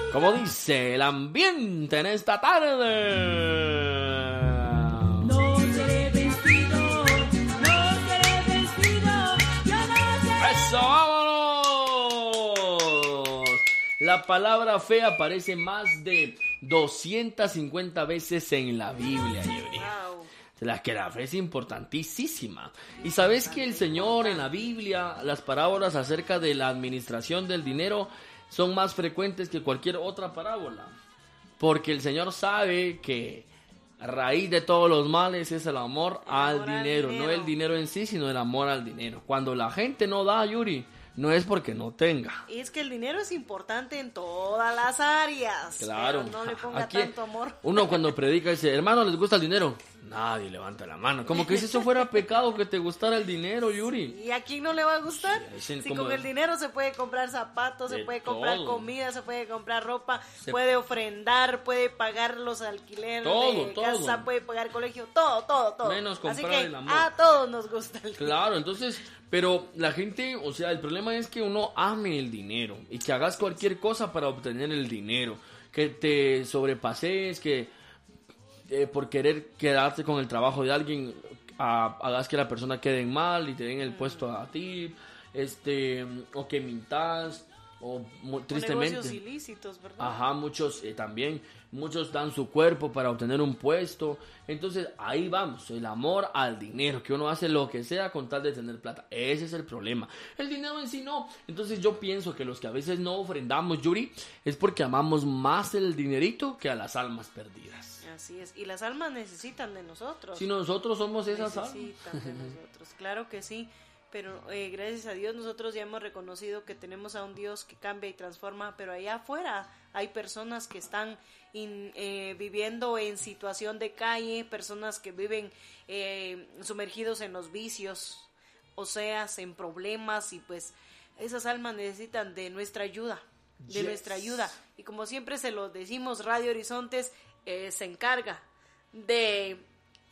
Como dice el ambiente en esta tarde. No seré vencido, no seré vencido, yo no seré. ¡Eso, vámonos! La palabra fe aparece más de 250 veces en la Biblia, Yuri. Wow. Que la fe es importantísima. Y sabes que el Señor en la Biblia, las parábolas acerca de la administración del dinero son más frecuentes que cualquier otra parábola. Porque el Señor sabe que a raíz de todos los males es el amor al dinero. No el dinero en sí, sino el amor al dinero. Cuando la gente no da, Yuri, no es porque no tenga. Y es que el dinero es importante en todas las áreas. Claro. Pero no le ponga Aquí, tanto amor. uno cuando predica dice, hermano, ¿les gusta el dinero? Nadie levanta la mano. Como que si eso fuera pecado que te gustara el dinero, Yuri. ¿Y a quién no le va a gustar? Sí, Si como- con el dinero se puede comprar zapatos, se De puede comprar todo. comida, se puede comprar ropa, puede ofrendar, puede pagar los alquileres Todo, de todo. casa, puede pagar colegio, todo. Menos Así comprar que el amor. a todos nos gusta el dinero. Claro, entonces, pero la gente, o sea, el problema es que uno ame el dinero y que hagas cualquier cosa para obtener el dinero, que te sobrepases, que por querer quedarte con el trabajo de alguien, hagas que la persona quede mal y te den el puesto a ti, o que mintas, o tristemente. Negocios ilícitos, ¿verdad? Ajá, muchos también, muchos dan su cuerpo para obtener un puesto. Entonces ahí vamos, el amor al dinero, que uno hace lo que sea con tal de tener plata. Ese es el problema. El dinero en sí no. Entonces yo pienso que los que a veces no ofrendamos, Yuri, es porque amamos más el dinerito que a las almas perdidas. Así es, y las almas necesitan de nosotros. Si nosotros somos esas almas. Necesitan de nosotros, claro que sí. Pero gracias a Dios nosotros ya hemos reconocido que tenemos a un Dios que cambia y transforma, pero allá afuera hay personas que están viviendo en situación de calle, personas que viven sumergidos en los vicios, o sea, en problemas, y pues esas almas necesitan de nuestra ayuda, Yes. nuestra ayuda. Y como siempre se lo decimos, Radio Horizontes se encarga de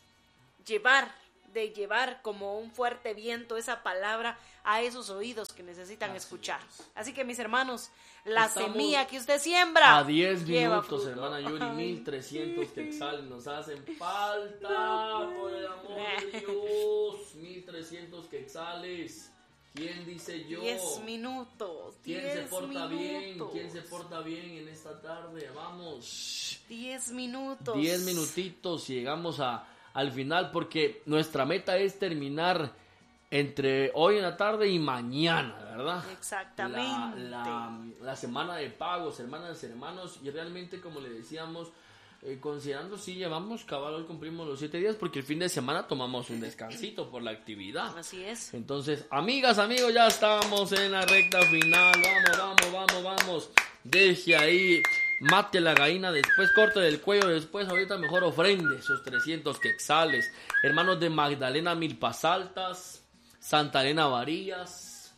llevar como un fuerte viento esa palabra a esos oídos que necesitan escuchar. Así que mis hermanos, la Estamos semilla que usted siembra A 10 lleva minutos, fruto. hermana Yuri, Ay. 1300 quetzales nos hacen falta, por el amor de Dios. 1300 quetzales. ¿Quién dice yo? 10 minutos. ¿Quién 10 se porta bien? minutos. ¿Quién se porta bien en esta tarde? Vamos. 10 minutos. 10 minutitos y llegamos al final, porque nuestra meta es terminar entre hoy en la tarde y mañana, ¿verdad? Exactamente. La semana de pagos, hermanas y hermanos, y realmente, como le decíamos, considerando si llevamos cabal, hoy cumplimos los 7 días, porque el fin de semana tomamos un descansito por la actividad. Así es. Entonces, amigas, amigos, ya estamos en la recta final. Vamos. Deje ahí, mate la gallina, después corte del cuello, después ahorita mejor ofrende esos 300 quetzales. Hermanos de Magdalena Milpas Altas, Santa Elena Varillas,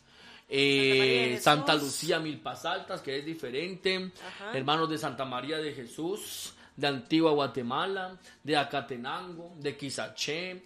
Santa Lucía Milpas Altas, que es diferente. Ajá. Hermanos de Santa María de Jesús, de Antigua Guatemala, de Acatenango, de Quisaché,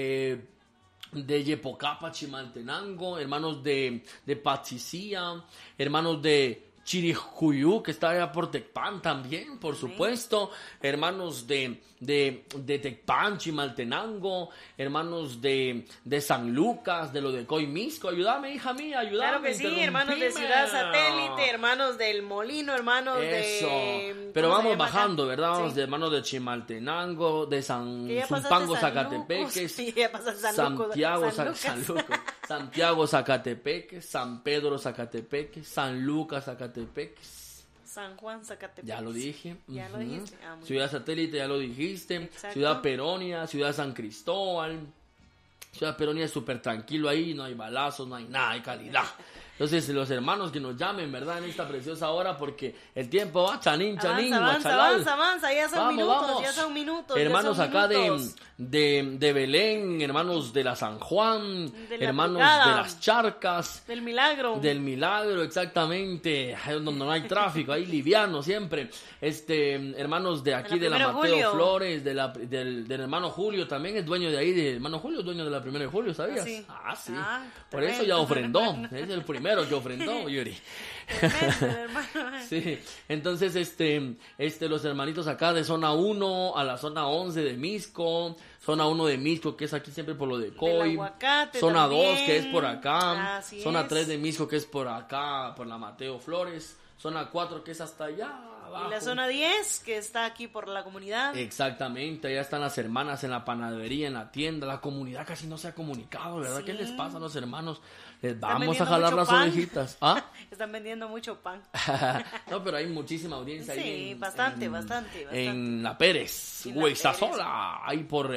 de Yepocapa, Chimaltenango, hermanos de Patzicía, hermanos de Chiricuyú, que está allá por Tecpan también, por supuesto, hermanos de Tecpan, Chimaltenango, hermanos de San Lucas, de lo de Coimisco. Ayúdame, hija mía, ayúdame. Claro que sí, hermanos de Ciudad Satélite, hermanos del Molino, hermanos Eso. de... Pero ¿cómo se vamos llama bajando, acá? ¿verdad? Vamos Sí. de hermanos de Chimaltenango, de San Que ya pasaste Zumpango, San Zacatepeques, Lucas. Sí, ya pasaste San Lucas, Santiago, San San Lucas. Lucas, Santiago, Zacatepeques, San Pedro, Zacatepeques, San Lucas, Zacatepeques. San Juan, Zacatepec. Ya lo dije. Ya lo Ujú. dijiste. Ah, muy Ciudad Satélite, ya lo dijiste. Exacto. Ciudad Peronia, Ciudad San Cristóbal. Ciudad Peronia es súper tranquilo ahí, no hay balazos, no hay nada, hay calidad. Entonces, los hermanos que nos llamen, ¿verdad? En esta preciosa hora, porque el tiempo va, chanín, guachalal. Avanza, ya son minutos, Hermanos ya son acá minutos. de Belén, hermanos de la San Juan, De la hermanos Brigada. de las Charcas, Del milagro. del Milagro, exactamente, ahí donde no hay tráfico, ahí liviano siempre. Hermanos de aquí de la Primero Mateo Julio. Flores, del hermano Julio, también es dueño de ahí, del hermano Julio, es dueño de la 1 de julio, ¿sabías? Sí. Sí. Ah, Por eso tremendo. ya ofrendó, es el primero que ofrendó, Yuri. Tremendo, hermano. Sí, entonces los hermanitos acá de zona 1 a la zona 11 de Misco, zona 1 de Misco, que es aquí siempre por lo de Coy, zona también. 2 que es por acá, Así zona es. 3 de Misco que es por acá, por la Mateo Flores, zona 4 que es hasta allá abajo. Y la zona 10 que está aquí por la comunidad. Exactamente, allá están las hermanas en la panadería, en la tienda, la comunidad casi no se ha comunicado, ¿verdad? Sí. ¿Qué les pasa a los hermanos? Les Están vamos a vendiendo jalar mucho las pan. orejitas. ¿Ah? Están vendiendo mucho pan. No, pero hay muchísima audiencia Sí, ahí bastante. en La Pérez, En La Huesasola, ahí por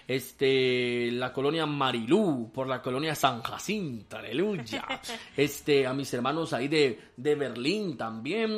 la colonia Marilú, por la colonia San Jacinto, aleluya. A mis hermanos ahí de Berlín también.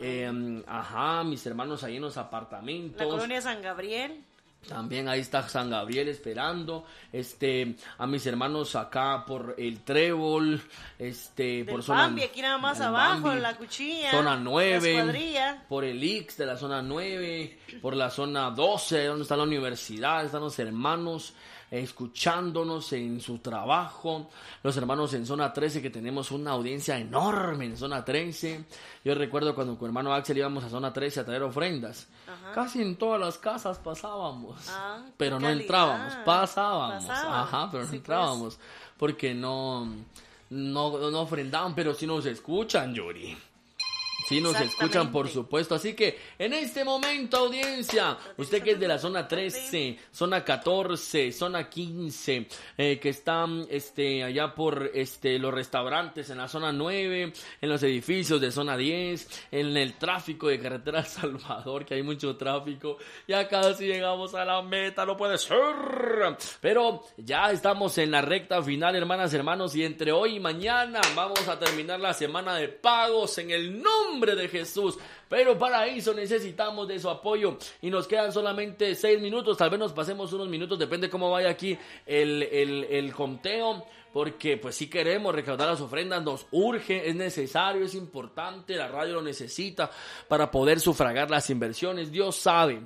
Mis hermanos ahí en los apartamentos. La colonia San Gabriel. También ahí está San Gabriel esperando, a mis hermanos acá por el Trébol, por zona Bambi, aquí nada más del abajo, Bambi, la Cuchilla, zona la 9, Escuadrilla. por el Ix de la zona 9, por la zona 12, donde está la universidad, están los hermanos escuchándonos en su trabajo, los hermanos en zona 13 que tenemos una audiencia enorme en zona 13. Yo recuerdo cuando con hermano Axel íbamos a zona 13 a traer ofrendas. Ajá. Casi en todas las casas pasábamos, pero qué no calidad. entrábamos, pasábamos, Pasaba. pero no Sí, entrábamos, porque no ofrendaban, pero sí nos escuchan, Yuri. Sí nos escuchan, por supuesto. Así que en este momento, audiencia, usted que es de la zona 13, zona 14, zona 15, que están allá por los restaurantes en la zona 9, en los edificios de zona 10, en el tráfico de carretera El Salvador, que hay mucho tráfico. Ya casi llegamos a la meta, no puede ser. Pero ya estamos en la recta final, hermanas, hermanos, y entre hoy y mañana vamos a terminar la semana de pagos en el nombre de Jesús, pero para eso necesitamos de su apoyo y nos quedan solamente 6 minutos, tal vez nos pasemos unos minutos, depende cómo vaya aquí el conteo, porque pues si queremos recaudar las ofrendas, nos urge, es necesario, es importante, la radio lo necesita para poder sufragar las inversiones. Dios sabe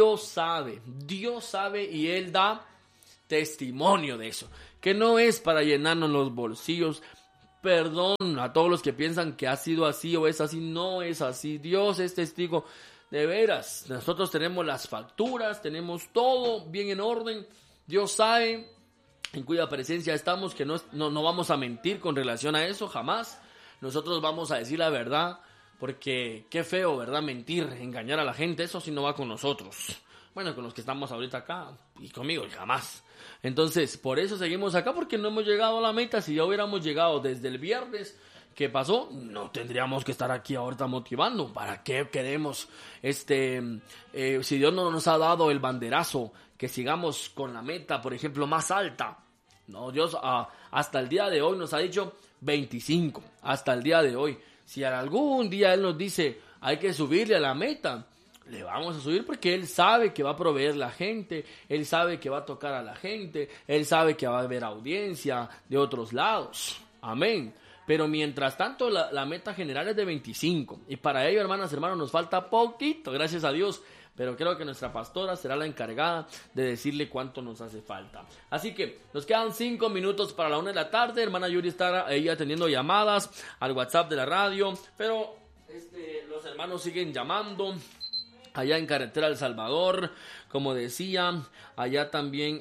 y Él da testimonio de eso, que no es para llenarnos los bolsillos. Perdón a todos los que piensan que ha sido así o es así, no es así. Dios es testigo, de veras. Nosotros tenemos las facturas, tenemos todo bien en orden. Dios sabe en cuya presencia estamos, que no vamos a mentir con relación a eso, jamás. Nosotros vamos a decir la verdad, porque qué feo, ¿verdad? Mentir, engañar a la gente, eso sí no va con nosotros. Bueno, con los que estamos ahorita acá y conmigo, jamás. Entonces, por eso seguimos acá, porque no hemos llegado a la meta. Si ya hubiéramos llegado desde el viernes que pasó, no tendríamos que estar aquí ahorita motivando. ¿Para qué queremos? Si Dios no nos ha dado el banderazo, que sigamos con la meta, por ejemplo, más alta. No, Dios hasta el día de hoy nos ha dicho 25, hasta el día de hoy. Si algún día Él nos dice, hay que subirle a la meta, le vamos a subir, porque Él sabe que va a proveer la gente, Él sabe que va a tocar a la gente, Él sabe que va a haber audiencia de otros lados. Amén. Pero mientras tanto, la meta general es de 25. Y para ello, hermanas, hermanos, nos falta poquito, gracias a Dios. Pero creo que nuestra pastora será la encargada de decirle cuánto nos hace falta. Así que nos quedan 5 minutos para la 1 de la tarde. Hermana Yuri está ahí atendiendo llamadas al WhatsApp de la radio. Pero los hermanos siguen llamando. Allá en carretera El Salvador, como decía, allá también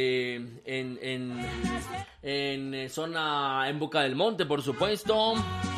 en zona, en Boca del Monte, por supuesto.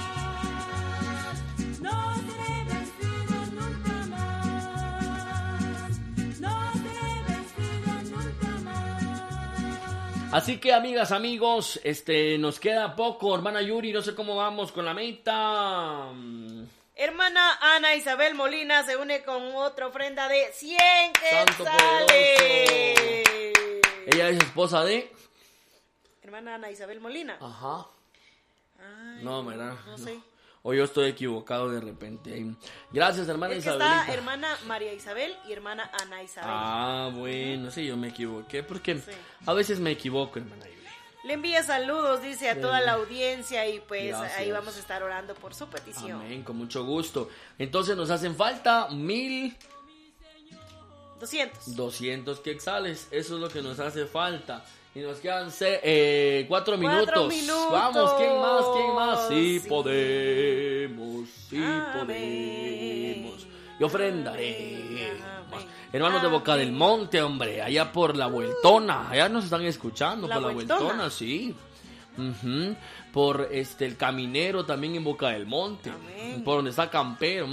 Así que, amigas, amigos, nos queda poco, hermana Yuri, no sé cómo vamos con la meta. Hermana Ana Isabel Molina se une con otra ofrenda de 100 Santo quetzales. Ella es esposa de... Hermana Ana Isabel Molina. Ajá. Ay, No, ¿verdad? No sé. O yo estoy equivocado de repente. Gracias, hermana Es que Isabelita. está hermana María Isabel y hermana Ana Isabel. Ah, bueno, sí, yo me equivoqué, porque Sí. a veces me equivoco, hermana Yuri. Le envía saludos, dice, a toda la audiencia y pues Gracias. ahí vamos a estar orando por su petición. Amén, con mucho gusto. Entonces nos hacen falta 200. 200 quetzales, eso es lo que nos hace falta. Y nos quedan 4 minutos. Vamos, ¿quién más? Sí, Sí. podemos, sí Amén. podemos. Y ofrendaremos. Amén. Hermanos de Boca del Monte, hombre, allá por la Vueltona, allá nos están escuchando, ¿La por la Vueltona? Vueltona, sí. Ujú. Por el Caminero también en Boca del Monte. Amén. Por donde está Campero.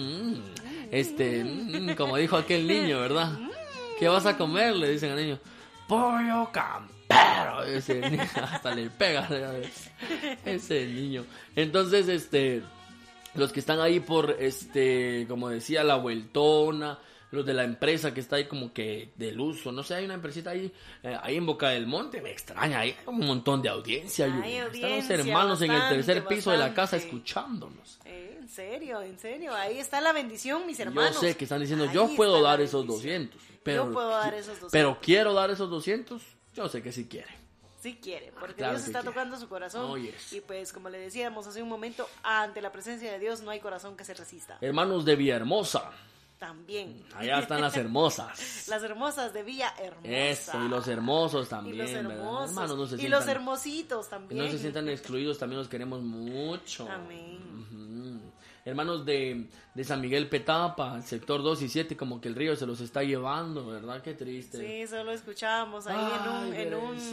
Como dijo aquel niño, ¿verdad? ¿Qué vas a comer? Le dicen al niño. Pollo campero. Ese niño hasta le pega ese niño. Entonces, los que están ahí por, como decía, la Vueltona, los de la empresa que está ahí como que del uso, no sé, hay una empresita ahí en Boca del Monte, me extraña, hay un montón de audiencia. Hay Están los audiencia, hermanos en el tercer bastante, piso de la casa bastante. escuchándonos. En serio, ahí está la bendición, mis hermanos. Yo sé que están diciendo, Ahí yo puedo está la dar esos bendición. 200, pero, Yo puedo dar esos 200. pero quiero dar esos 200, yo sé que sí quiere. Sí quiere, porque Claro Dios que está quiere. tocando su corazón. Oh, yes. Y pues, como le decíamos hace un momento, ante la presencia de Dios no hay corazón que se resista. Hermanos de Villahermosa, También. allá están las hermosas. Las hermosas de Villa Hermosa. Eso, y los hermosos Y también, los ¿verdad? hermosos. Hermanos, no se y sientan, los hermositos también. no se sientan excluidos, también los queremos mucho. Amén. Ujú. Hermanos de San Miguel Petapa, el sector 2 y 7, como que el río se los está llevando, ¿verdad? Qué triste. Sí, solo escuchábamos ahí Ay, en un eso.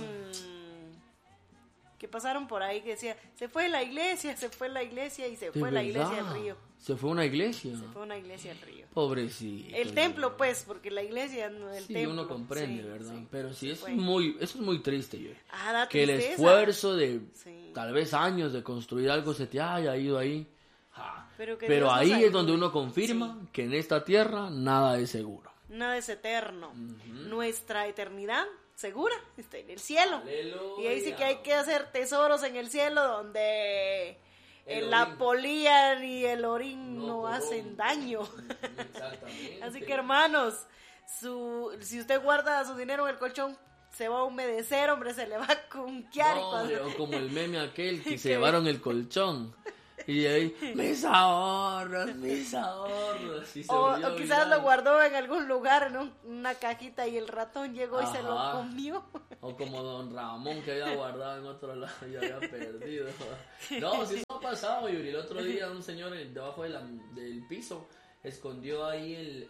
que pasaron por ahí que decía, se fue la iglesia y se De fue la verdad. iglesia al río. Se fue una iglesia. Se fue una iglesia al río. Pobrecito. El templo, pues, porque la iglesia no el Sí, templo. uno comprende, Sí, ¿verdad? sí, Pero sí, se eso fue. es muy triste, yo. Da Que el tristeza. esfuerzo de Sí. tal vez años de construir algo se te haya ido ahí. Ja. Pero que Pero Dios nos ahí ayude. es donde uno confirma que en esta tierra nada es seguro. Nada es eterno. Nuestra eternidad segura está en el cielo. Aleluya. Y ahí sí que hay que hacer tesoros en el cielo donde El la orín. polilla ni el orín No no corrompe. hacen daño. Exactamente. Así que hermanos, si usted guarda su dinero en el colchón, se va a humedecer, hombre, se le va a cunquear. No, hombre, o como el meme aquel que se ¿Qué? llevaron el colchón. Y ahí, mis ahorros. Y se O volvió quizás viral. lo guardó en algún lugar, en una cajita, y el ratón llegó y se lo Ajá. comió. O como don Ramón que había guardado en otro lado y había perdido. No, sí, eso ha pasado, Yuri. El otro día un señor debajo del piso escondió ahí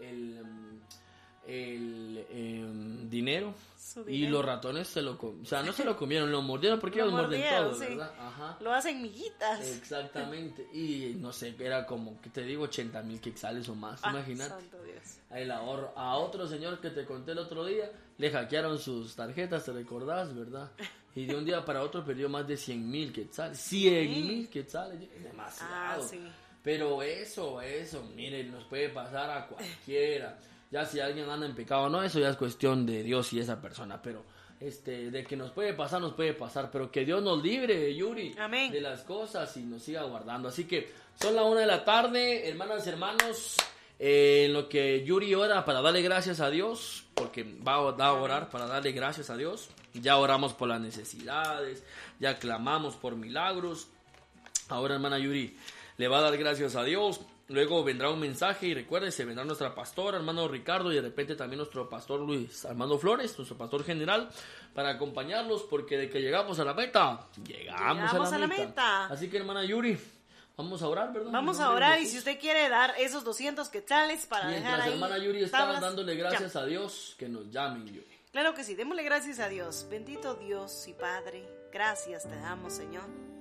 el dinero. Su Y dinero. los ratones se lo comieron. O sea, no se lo comieron, lo mordieron porque Lo ellos muerden mordieron, todo, sí. ¿verdad? Ajá. Lo hacen miguitas. Exactamente. Y no sé, era como, que te digo, 80,000 quetzales o más. Ah, Imagínate. santo Dios. El ahorro. A otro señor que te conté el otro día, le hackearon sus tarjetas, te recordás, ¿verdad? Y de un día para otro perdió más de 100,000 quetzales. 100,000 quetzales, demasiado. Ah, sí. Pero eso, miren, nos puede pasar a cualquiera. Ya si alguien anda en pecado, no, eso ya es cuestión de Dios y esa persona, pero de que nos puede pasar, pero que Dios nos libre, Yuri, Amén. de las cosas y nos siga guardando. Así que son la 1 de la tarde, hermanas y hermanos, en lo que Yuri ora para darle gracias a Dios, porque va a orar para darle gracias a Dios. Ya oramos por las necesidades, ya clamamos por milagros. Ahora, hermana Yuri le va a dar gracias a Dios. Luego vendrá un mensaje y recuérdese, vendrá nuestra pastora, hermano Ricardo, y de repente también nuestro pastor Luis Armando Flores, nuestro pastor general, para acompañarlos, porque de que llegamos a la meta, llegamos a la meta. Así que, hermana Yuri, vamos a orar, ¿verdad? Vamos En a nombre de orar, y Jesús. si usted quiere dar esos 200 quetzales para dejar Mientras ahí hermana Yuri está tablas, dándole gracias ya. a Dios, que nos llamen, Yuri. Claro que sí, démosle gracias a Dios. Bendito Dios y Padre, gracias te damos, Señor.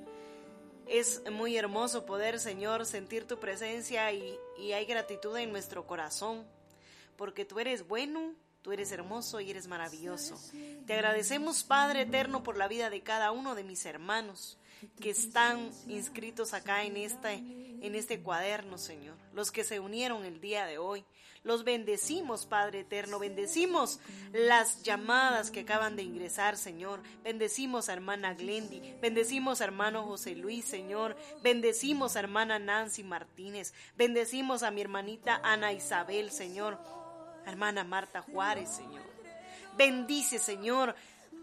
Es muy hermoso poder, Señor, sentir tu presencia y hay gratitud en nuestro corazón, porque tú eres bueno, tú eres hermoso y eres maravilloso. Te agradecemos, Padre eterno, por la vida de cada uno de mis hermanos que están inscritos acá en este cuaderno, Señor, los que se unieron el día de hoy. Los bendecimos, Padre eterno, bendecimos las llamadas que acaban de ingresar, Señor. Bendecimos a hermana Glendy, bendecimos a hermano José Luis, Señor. Bendecimos a hermana Nancy Martínez, bendecimos a mi hermanita Ana Isabel, Señor. A hermana Marta Juárez, Señor. Bendice, Señor,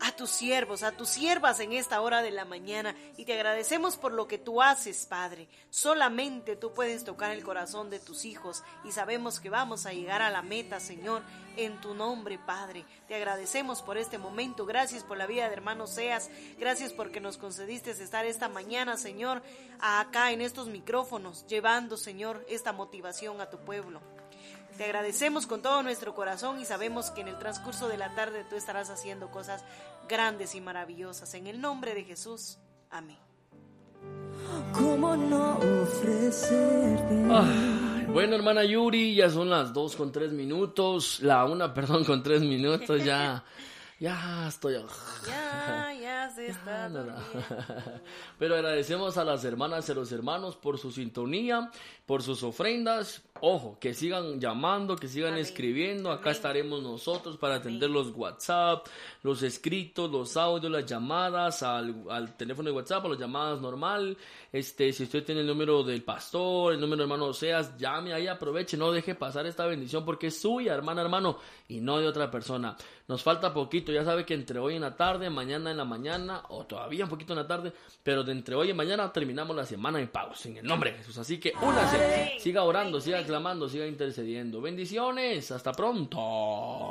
a tus siervos, a tus siervas en esta hora de la mañana, y te agradecemos por lo que tú haces, Padre. Solamente tú puedes tocar el corazón de tus hijos y sabemos que vamos a llegar a la meta, Señor, en tu nombre, Padre. Te agradecemos por este momento, gracias por la vida de hermano Seas, gracias porque nos concediste estar esta mañana, Señor, acá en estos micrófonos, llevando, Señor, esta motivación a tu pueblo. Te agradecemos con todo nuestro corazón y sabemos que en el transcurso de la tarde tú estarás haciendo cosas grandes y maravillosas. En el nombre de Jesús. Amén. ¿Cómo no ofrecerte? Bueno, hermana Yuri, ya son las 2:03. La 1:03, ya estoy... Ya se está durmiendo. Pero agradecemos a las hermanas y a los hermanos por su sintonía, por sus ofrendas. Ojo, que sigan llamando, que sigan escribiendo. Acá estaremos nosotros para atender los WhatsApp, los escritos, los audios, las llamadas al teléfono de WhatsApp, a las llamadas normal. Si usted tiene el número del pastor, el número de hermano Seas, llame ahí, aproveche, no deje pasar esta bendición porque es suya, hermano, y no de otra persona. Nos falta poquito, ya sabe que entre hoy en la tarde, mañana en la mañana, o todavía un poquito en la tarde, pero de entre hoy y mañana terminamos la semana de pagos, en el nombre de Jesús. Así que únase, siga orando, siga clamando, siga intercediendo. Bendiciones, hasta pronto.